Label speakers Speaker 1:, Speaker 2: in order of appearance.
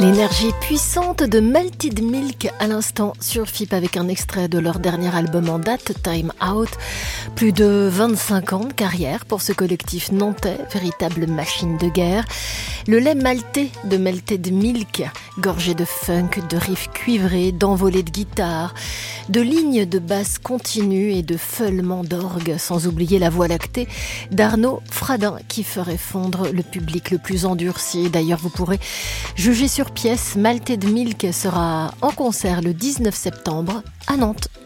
Speaker 1: L'énergie puissante de Melted Milk à l'instant sur FIP avec un extrait de leur dernier album en date, Time Out. Plus de 25 ans de carrière pour ce collectif nantais, véritable machine de guerre. Le lait maltais de Melted Milk, gorgé de funk, de riffs cuivrés, d'envolées de guitare, de lignes de basse continues et de feulements d'orgue, sans oublier la voix lactée d'Arnaud Fradin qui ferait fondre le public le plus endurci. D'ailleurs, vous pourrez juger sur pièce. Melted Milk sera en concert le 19 septembre à Nantes.